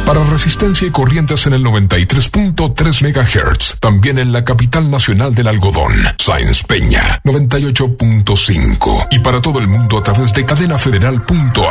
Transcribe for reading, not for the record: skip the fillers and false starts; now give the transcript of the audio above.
Para Resistencia y Corrientes en el 93.3 MHz. También en la capital nacional del algodón, Sáenz Peña, 98.5. Y para todo el mundo a través de cadenafederal.at.